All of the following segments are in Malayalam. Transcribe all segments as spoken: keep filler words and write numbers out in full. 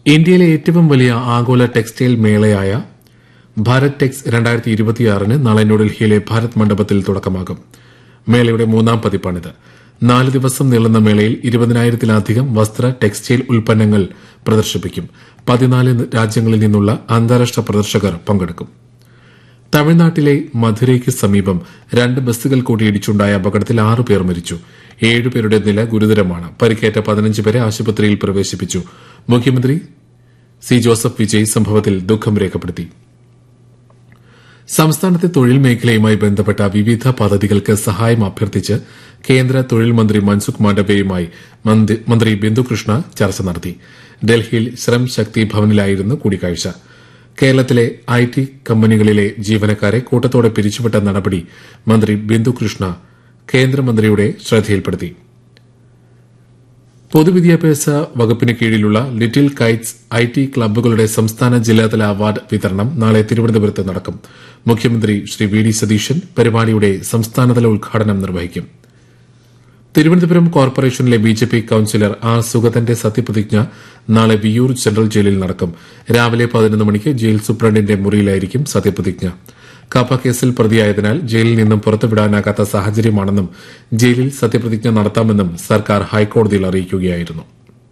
ഇന്ത്യയിലെ ഏറ്റവും വലിയ ആഗോള ടെക്സ്റ്റൈൽ മേളയായ ഭാരത് ടെക്സ് രണ്ടായിരത്തി ഇരുപത്തിയാറിന് നാളെ ന്യൂഡൽഹിയിലെ ഭാരത് മണ്ഡപത്തിൽ തുടക്കമാകും. മേളയുടെ മൂന്നാം പതിപ്പാണിത്. നാല് ദിവസം നീളുന്ന മേളയിൽ ഇരുപതിനായിരത്തിലധികം വസ്ത്ര ടെക്സ്റ്റൈൽ ഉൽപ്പന്നങ്ങൾ പ്രദർശിപ്പിക്കും. പതിനാല് രാജ്യങ്ങളിൽ നിന്നുള്ള അന്താരാഷ്ട്ര പ്രദർശകർ പങ്കെടുക്കും. തമിഴ്നാട്ടിലെ മധുരയ്ക്ക് സമീപം രണ്ട് ബസ്സുകൾ കൂട്ടിയിടിച്ചുണ്ടായ അപകടത്തിൽ ആറ് പേർ മരിച്ചു. ഏഴുപേരുടെ നില ഗുരുതരമാണ്. പരിക്കേറ്റ പതിനഞ്ച് പേരെ ആശുപത്രിയിൽ പ്രവേശിപ്പിച്ചു. മുഖ്യമന്ത്രി സി ജോസഫ് വിജയ് സംഭവത്തിൽ ദുഃഖം രേഖപ്പെടുത്തി. സംസ്ഥാനത്തെ തൊഴിൽ മേഖലയുമായി ബന്ധപ്പെട്ട വിവിധ പദ്ധതികൾക്ക് സഹായം അഭ്യർത്ഥിച്ച് കേന്ദ്ര തൊഴിൽ മന്ത്രി മൻസുഖ് മാണ്ഡവ്യയുമായി മന്ത്രി ബിന്ദുകൃഷ്ണ ചർച്ച നടത്തി. ഡൽഹിയിൽ ശ്രം ശക്തി ഭവനിലായിരുന്നു കൂടിക്കാഴ്ച. കേരളത്തിലെ ഐ ടി കമ്പനികളിലെ ജീവനക്കാരെ കൂട്ടത്തോടെ പിരിച്ചുവിട്ട നടപടി മന്ത്രി ബിന്ദുകൃഷ്ണ കേന്ദ്രമന്ത്രിയുടെ ശ്രദ്ധയിൽപ്പെടുത്തി. പൊതുവിദ്യാഭ്യാസ വകുപ്പിന് കീഴിലുള്ള ലിറ്റിൽ കൈറ്റ്സ് ഐ ടി ക്ലബ്ബുകളുടെ സംസ്ഥാന ജില്ലാതല അവാർഡ് വിതരണം നാളെ തിരുവനന്തപുരത്ത് നടക്കും. മുഖ്യമന്ത്രി ശ്രീ വി ഡി സതീശൻ പരിപാടിയുടെ സംസ്ഥാനതല ഉദ്ഘാടനം നിർവഹിക്കും. തിരുവനന്തപുരം കോർപ്പറേഷനിലെ B J P councillor R സുഗതന്റെ സത്യപ്രതിജ്ഞ നാളെ വിയ്യൂർ സെൻട്രൽ ജയിലിൽ നടക്കും. രാവിലെ പതിനൊന്ന് മണിക്ക് ജയിൽ സൂപ്രണ്ടിന്റെ മുറിയിലായിരിക്കും സത്യപ്രതിജ്ഞ. കപ്പ കേസിൽ പ്രതിയായതിനാൽ ജയിലിൽ നിന്നും പുറത്തുവിടാനാകാത്ത സാഹചര്യമാണെന്നും ജയിലിൽ സത്യപ്രതിജ്ഞ നടത്താമെന്നും സർക്കാർ ഹൈക്കോടതിയിൽ അറിയിക്കുകയായിരുന്നു.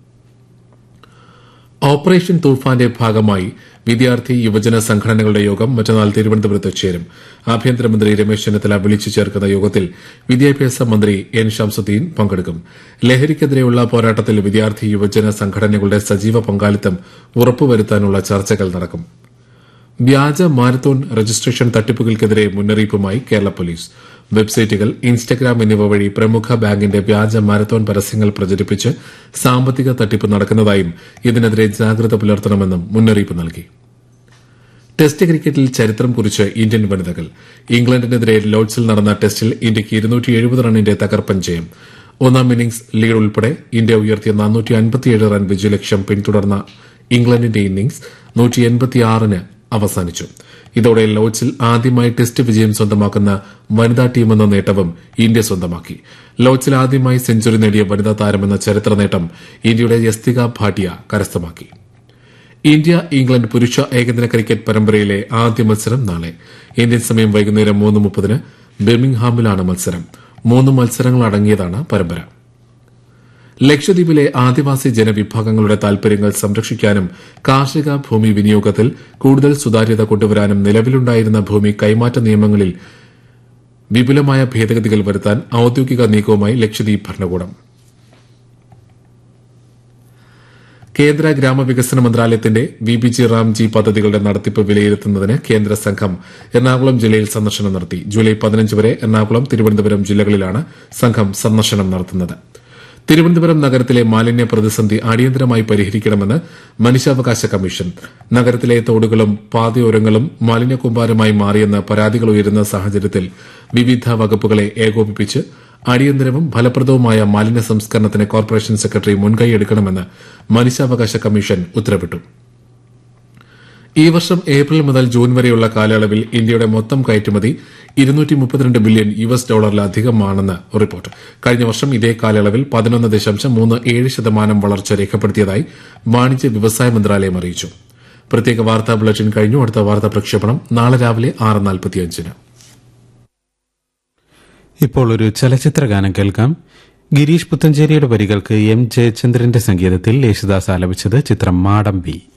ഓപ്പറേഷൻ തൂഫാന്റെ ഭാഗമായി വിദ്യാർത്ഥി യുവജന സംഘടനകളുടെ യോഗം മറ്റന്നാൾ തിരുവനന്തപുരത്ത് ചേരും. ആഭ്യന്തരമന്ത്രി രമേശ് ചെന്നിത്തല വിളിച്ചു ചേർക്കുന്ന യോഗത്തിൽ വിദ്യാഭ്യാസ മന്ത്രി എൻ ശംസുദ്ദീൻ പങ്കെടുക്കും. ലഹരിക്കെതിരെയുള്ള പോരാട്ടത്തിൽ വിദ്യാർത്ഥി യുവജന സംഘടനകളുടെ സജീവ പങ്കാളിത്തം ഉറപ്പുവരുത്താനുള്ള ചർച്ചകൾ നടക്കും. വ്യാജ മാരത്തോൺ രജിസ്ട്രേഷൻ തട്ടിപ്പുകൾക്കെതിരെ മുന്നറിയിപ്പുമായി കേരള പോലീസ്. വെബ്സൈറ്റുകൾ, ഇൻസ്റ്റഗ്രാം എന്നിവ വഴി പ്രമുഖ ബാങ്കിന്റെ വ്യാജ മാരത്തോൺ പരസ്യങ്ങൾ പ്രചരിപ്പിച്ച് സാമ്പത്തിക തട്ടിപ്പ് നടക്കുന്നതായും ഇതിനെതിരെ ജാഗ്രത പുലർത്തണമെന്നും മുന്നറിയിപ്പ് നൽകി. ടെസ്റ്റ് ക്രിക്കറ്റിൽ ചരിത്രം കുറിച്ച് ഇന്ത്യൻ വനിതകൾ. ഇംഗ്ലണ്ടിനെതിരെ ലോർഡ്സിൽ നടന്ന ടെസ്റ്റിൽ ഇന്ത്യയ്ക്ക് ഇരുന്നൂറ്റി എഴുപത് റണ്ണിന്റെ തകർപ്പൻ ജയം. ഒന്നാം ഇന്നിംഗ്സ് ലീഡ് ഉൾപ്പെടെ ഇന്ത്യ ഉയർത്തിയ നാനൂറ്റി അൻപത്തിയേഴ് റൺ വിജയലക്ഷ്യം പിന്തുടർന്ന ഇംഗ്ലണ്ടിന്റെ ഇന്നിംഗ്സ് നൂറ്റി എൺപത്തിയാറിന് അവസാനിച്ചു. ഇതോടെ ലോർഡ്സിൽ ആദ്യമായി ടെസ്റ്റ് വിജയം സ്വന്തമാക്കുന്ന വനിതാ ടീമെന്ന നേട്ടവും ഇന്ത്യ സ്വന്തമാക്കി. ലോർഡ്സിൽ ആദ്യമായി സെഞ്ചുറി നേടിയ വനിതാ താരമെന്ന ചരിത്ര നേട്ടം ഇന്ത്യയുടെ യസ്തിക ഭാട്ടിയ കരസ്ഥമാക്കി. ഇന്ത്യ ഇംഗ്ലണ്ട് പുരുഷ ഏകദിന ക്രിക്കറ്റ് പരമ്പരയിലെ ആദ്യ മത്സരം നാളെ. ഇന്ത്യൻ സമയം വൈകുന്നേരം മൂന്ന് മുപ്പതിന് ബിർമിംഗ്ഹാമിലാണ് മത്സരം. മൂന്ന് മത്സരങ്ങളടങ്ങിയതാണ് പരമ്പര. ലക്ഷദ്വീപിലെ ആദിവാസി ജനവിഭാഗങ്ങളുടെ താൽപര്യങ്ങൾ സംരക്ഷിക്കാനും കാർഷിക ഭൂമി വിനിയോഗത്തിൽ കൂടുതൽ സുതാര്യത കൊണ്ടുവരാനും നിലവിലുണ്ടായിരുന്ന ഭൂമി കൈമാറ്റ നിയമങ്ങളിൽ വിപുലമായ ഭേദഗതികൾ വരുത്താൻ ഔദ്യോഗിക നീക്കവുമായി ലക്ഷദ്വീപ് ഭരണകൂടം. കേന്ദ്ര ഗ്രാമവികസന മന്ത്രാലയത്തിന്റെ വി ബി ജി റാംജി പദ്ധതികളുടെ നടത്തിപ്പ് വിലയിരുത്തുന്നതിന് കേന്ദ്ര സംഘം എറണാകുളം ജില്ലയിൽ സന്ദർശനം നടത്തി. ജൂലൈ പതിനഞ്ച് വരെ എറണാകുളം, തിരുവനന്തപുരം ജില്ലകളിലാണ് സംഘം സന്ദർശനം നടത്തുന്നത്. തിരുവനന്തപുരം നഗരത്തിലെ മാലിന്യ പ്രതിസന്ധി അടിയന്തരമായി പരിഹരിക്കണമെന്ന് മനുഷ്യാവകാശ കമ്മീഷൻ. നഗരത്തിലെ തോടുകളും പാതയോരങ്ങളും മാലിന്യക്കൂമ്പാരമായി മാറിയെന്ന് പരാതികൾ ഉയരുന്ന സാഹചര്യത്തിൽ വിവിധ വകുപ്പുകളെ ഏകോപിപ്പിച്ച് അടിയന്തരവും ഫലപ്രദവുമായ മാലിന്യ സംസ്കരണത്തിന് കോർപ്പറേഷൻ സെക്രട്ടറി മുൻകൈയെടുക്കണമെന്ന് മനുഷ്യാവകാശ കമ്മീഷൻ ഉത്തരവിട്ടു. ഈ വർഷം ഏപ്രിൽ മുതൽ ജൂൺ വരെയുള്ള കാലയളവിൽ ഇന്ത്യയുടെ മൊത്തം കയറ്റുമതി ഇരുന്നൂറ്റി മുപ്പത്തിരണ്ട് ബില്യൺ യു എസ് ഡോളറിലധികമാണെന്ന് റിപ്പോർട്ട്. കഴിഞ്ഞ വർഷം ഇതേ കാലയളവിൽ പതിനൊന്ന് ദശാംശം മൂന്ന് ഏഴ് ശതമാനം വളർച്ച രേഖപ്പെടുത്തിയതായി വാണിജ്യ വ്യവസായ മന്ത്രാലയം അറിയിച്ചു. പ്രത്യേക വാർത്താ ബുള്ളറ്റിൻ കഴിഞ്ഞു. അടുത്ത വാർത്താ പ്രക്ഷേപണം നാളെ രാവിലെ ആറ് നാൽപ്പത്തിയഞ്ചിന്. ഇപ്പോൾ ഒരു ചലച്ചിത്ര ഗാനം കേൾക്കാം. ഗിരീഷ് പുത്തഞ്ചേരിയുടെ വരികൾക്ക് എം ജയചന്ദ്രന്റെ സംഗീതത്തിൽ യേശുദാസ് ആലപിച്ചത്. ചിത്രം മാടമ്പി.